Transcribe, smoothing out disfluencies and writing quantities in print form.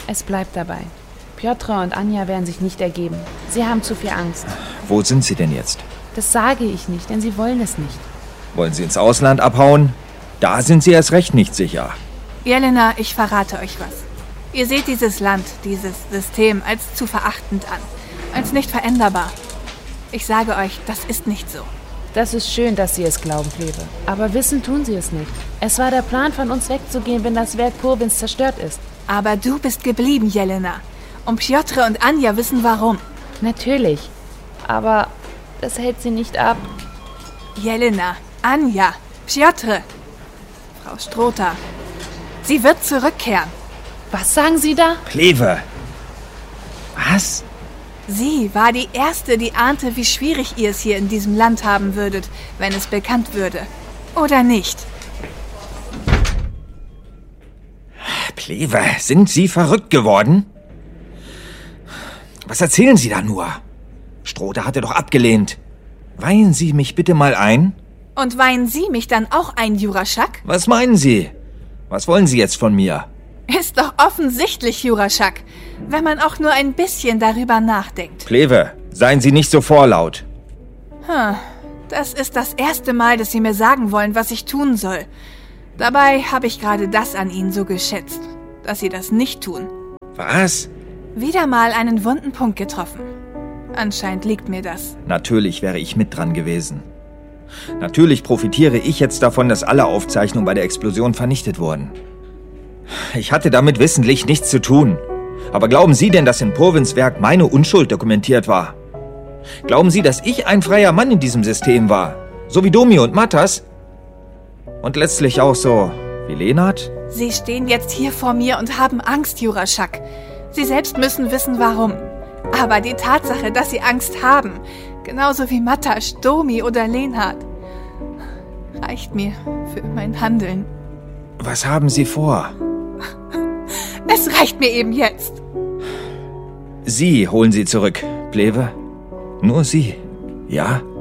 Es bleibt dabei. Piotr und Anja werden sich nicht ergeben. Sie haben zu viel Angst. Wo sind Sie denn jetzt? Das sage ich nicht, denn sie wollen es nicht. Wollen Sie ins Ausland abhauen? Da sind Sie erst recht nicht sicher. Jelena, ich verrate euch was. Ihr seht dieses Land, dieses System als zu verachtend an. Als nicht veränderbar. Ich sage euch, das ist nicht so. Das ist schön, dass Sie es glauben, Kleve. Aber wissen tun Sie es nicht. Es war der Plan, von uns wegzugehen, wenn das Werk Purwins zerstört ist. Aber du bist geblieben, Jelena. Und Piotr und Anja wissen warum. Natürlich. Aber das hält sie nicht ab. Jelena, Anja, Piotr, Frau Strota. Sie wird zurückkehren. Was sagen Sie da? Kleve! Was? Sie war die Erste, die ahnte, wie schwierig ihr es hier in diesem Land haben würdet, wenn es bekannt würde. Oder nicht? Kleve, sind Sie verrückt geworden? Was erzählen Sie da nur? Strota hatte doch abgelehnt. Weihen Sie mich bitte mal ein? Und weihen Sie mich dann auch ein, Juraschak? Was meinen Sie? Was wollen Sie jetzt von mir? Ist doch offensichtlich, Juraschak, wenn man auch nur ein bisschen darüber nachdenkt. Kleve, seien Sie nicht so vorlaut. Das ist das erste Mal, dass Sie mir sagen wollen, was ich tun soll. Dabei habe ich gerade das an Ihnen so geschätzt, dass Sie das nicht tun. Was? Wieder mal einen wunden Punkt getroffen. Anscheinend liegt mir das. Natürlich wäre ich mit dran gewesen. Natürlich profitiere ich jetzt davon, dass alle Aufzeichnungen bei der Explosion vernichtet wurden. Ich hatte damit wissentlich nichts zu tun. Aber glauben Sie denn, dass in Purwins Werk meine Unschuld dokumentiert war? Glauben Sie, dass ich ein freier Mann in diesem System war? So wie Domi und Matas? Und letztlich auch so wie Lenart? Sie stehen jetzt hier vor mir und haben Angst, Juraschak. Sie selbst müssen wissen, warum. Aber die Tatsache, dass Sie Angst haben, genauso wie Matas, Domi oder Lenart, reicht mir für mein Handeln. Was haben Sie vor? Es reicht mir eben jetzt. Sie holen sie zurück, Pleve. Nur Sie, ja?